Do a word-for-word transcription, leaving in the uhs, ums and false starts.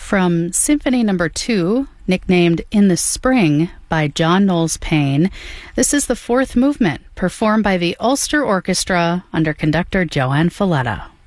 from Symphony Number Two, nicknamed In the Spring by John Knowles Payne. This is the fourth movement, performed by the Ulster Orchestra under conductor Joanne Falletta.